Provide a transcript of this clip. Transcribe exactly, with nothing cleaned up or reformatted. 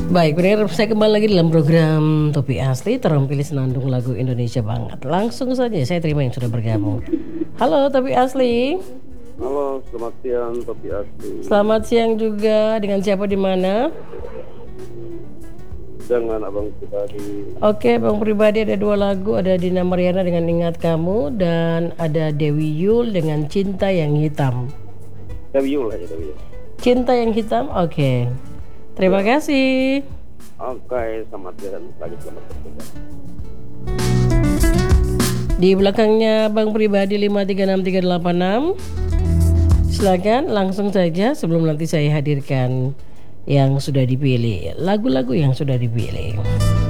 Baik, benar, saya kembali lagi dalam program Topik Asli, terampil senandung lagu Indonesia banget. Langsung saja saya terima yang sudah bergabung. Halo Topik Asli. Halo, selamat siang Topik Asli. Selamat siang juga. Dengan siapa di mana? Dengan Abang Pribadi. Oke, Bang Pribadi, ada dua lagu, ada Dina Mariana dengan Ingat Kamu dan ada Dewi Yul dengan Cinta Yang Hitam. Dewi Yul aja Dewi Yul. Cinta Yang Hitam, oke. Terima ya. kasih. Oke, selamat jalan lagi, selamat bertugas. Di belakangnya Bang Pribadi lima tiga enam tiga delapan enam. Silakan langsung saja sebelum nanti saya hadirkan yang sudah dipilih, lagu-lagu yang sudah dipilih.